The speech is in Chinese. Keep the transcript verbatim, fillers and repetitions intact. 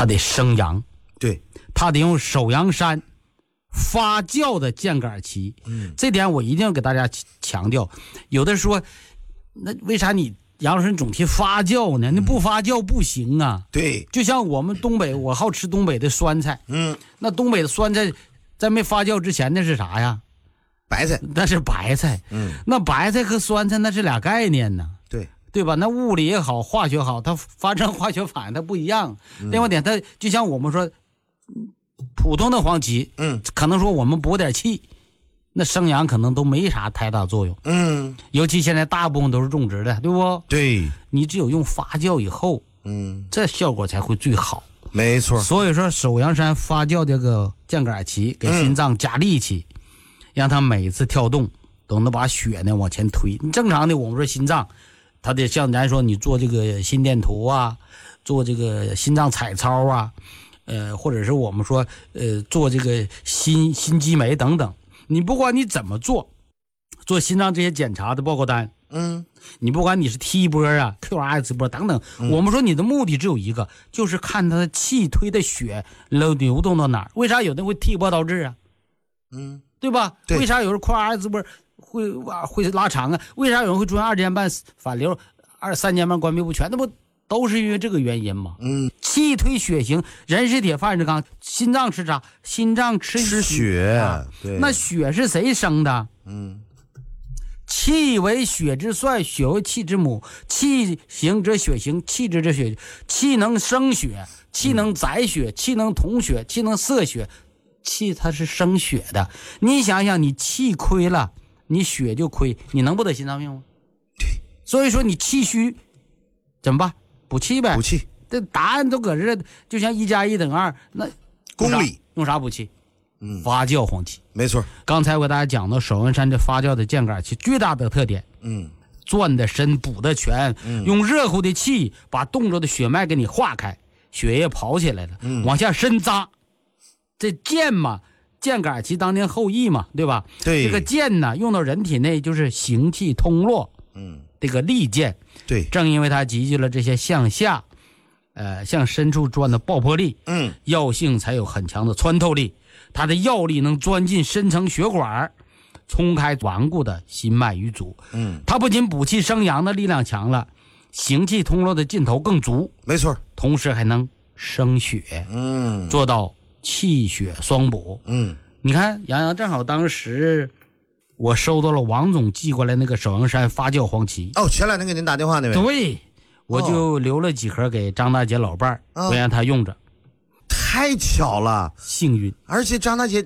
他得生阳， 对， 他得用首阳山发酵的箭杆旗。嗯，这点我一定要给大家强调。有的说，那为啥你杨老师总提发酵呢？那不发酵不行啊。 对， 就像我们东北，我好吃东北的酸菜。 嗯， 那东北的酸菜在没发酵之前那是啥呀？ 白菜， 那是白菜。 嗯， 那白菜和酸菜那是俩概念呢。 对， 对吧？那物理也好，化学好，它发生化学反应它不一样。嗯、另外点，它就像我们说，普通的黄芪， 嗯， 可能说我们补点气，那生阳可能都没啥太大作用。 嗯， 尤其现在大部分都是种植的，对不？ 对， 你只有用发酵以后， 嗯， 这效果才会最好。 没错。 所以说，首阳山发酵这个箭杆旗给心脏加力气。嗯，让它每次跳动都能把血呢往前推。你正常的我们说心脏，它得像咱说你做这个心电图啊，做这个心脏彩超啊，呃，或者是我们说呃做这个心心肌酶等等。你不管你怎么做，做心脏这些检查的报告单， 嗯， 你不管你是 T 波啊、Q R S 波等等，嗯、我们说你的目的只有一个，就是看它的气推的血流流动到哪儿。为啥有的会 T 波导致啊？ 嗯。 对吧？ 对， 为啥有人扩 S 波会会拉长啊？为啥有人会出现二尖瓣反流、二三尖瓣关闭不全？那不都是因为这个原因吗？ 嗯， 气推血行，人是铁，饭是钢，心脏吃啥？心脏吃吃血。 啊、 对， 那血是谁生的？ 嗯， 气为血之帅，血为气之母。气行则血行，气之则血。气能生血，气能载血，气能统血，气能摄血。气它是生血的，你想想，你气亏了，你血就亏，你能不得心脏病吗？ 对， 所以说你气虚怎么办？补气呗。 补气， 这答案都搁这，就像一加一等于二，那公理用啥补气？ 嗯， 发酵黄芪， 没错。 刚才我给大家讲到首阳山这发酵的箭杆旗最大的特点， 嗯， 攥的深，补的全，嗯、用热乎的气把冻着的血脉给你化开，血液跑起来了，嗯、往下深扎。这箭嘛，箭杆旗当年后羿嘛，对吧？ 对， 这个箭呢，用到人体内就是行气通络， 嗯， 这个利箭。 对， 正因为它集聚了这些向下，呃，向深处钻的爆破力， 嗯， 药性才有很强的穿透力，它的药力能钻进深层血管，冲开顽固的心脉瘀阻。 嗯， 它不仅补气生阳的力量强了，行气通络的劲头更足， 没错， 同时还能生血， 嗯， 做到气血双补。 嗯， 你看杨洋正好当时我收到了王总寄过来那个首阳山发酵黄芪。 哦，前两天给您打电话那位。 对，我就留了几盒给张大姐老伴儿，我、哦、让她用着。 太巧了， 幸运。 而且张大姐